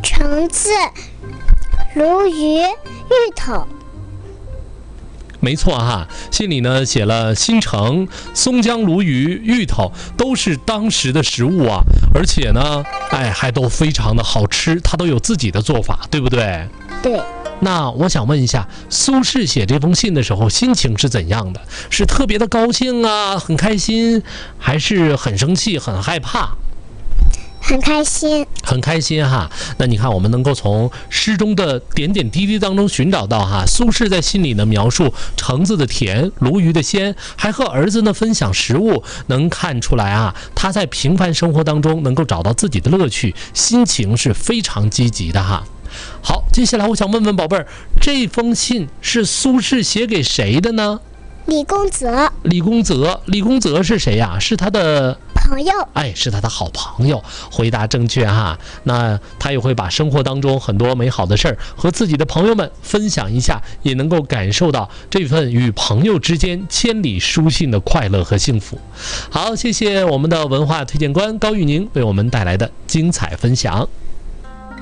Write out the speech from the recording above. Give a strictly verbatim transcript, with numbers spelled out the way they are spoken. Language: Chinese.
橙子、鲈鱼、芋头。 没错哈，信里呢写了新城、松江鲈鱼、芋头都是当时的食物啊，而且呢，哎，还都非常的好吃，它都有自己的做法，对不对？ 对。 那我想问一下，苏轼写这封信的时候心情是怎样的？是特别的高兴啊，很开心，还是很生气、很害怕？ 很开心， 很开心哈。那你看，我们能够从诗中的点点滴滴当中寻找到哈，苏轼在信里呢描述橙子的甜，鲈鱼的鲜，还和儿子呢分享食物，能看出来啊，他在平凡生活当中能够找到自己的乐趣，心情是非常积极的哈。好，接下来我想问问宝贝儿，这封信是苏轼写给谁的呢？ 李公泽。 李公泽，李公泽是谁呀？是他的朋友。 哎，是他的好朋友。回答正确哈。那他也会把生活当中很多美好的事儿和自己的朋友们分享一下，也能够感受到这份与朋友之间千里书信的快乐和幸福。好，谢谢我们的文化推荐官高玉宁为我们带来的精彩分享。